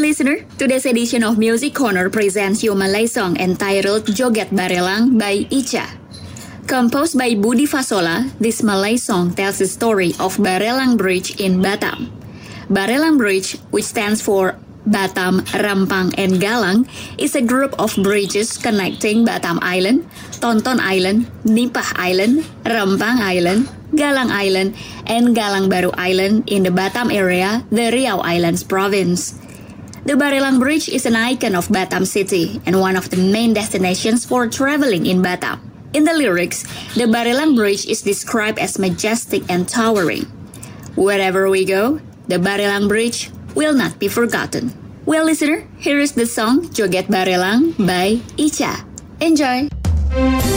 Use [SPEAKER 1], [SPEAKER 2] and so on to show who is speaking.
[SPEAKER 1] listener. Today's edition of Music Corner presents you a Malay song entitled Joget Barelang by Icha. Composed by Budi Fasola, this Malay song tells the story of Barelang Bridge in Batam. Barelang Bridge, which stands for Batam, Rempang, and Galang, is a group of bridges connecting Batam Island, Tonton Island, Nipah Island, Rempang Island, Galang Island, and Galang Baru Island in the Batam area, the Riau Islands province. The Barelang Bridge is an icon of Batam city and one of the main destinations for traveling in Batam. In the lyrics, the Barelang Bridge is described as majestic and towering. Wherever we go, the Barelang Bridge will not be forgotten. Well, listener, here is the song Joget Barelang by Icha. Enjoy!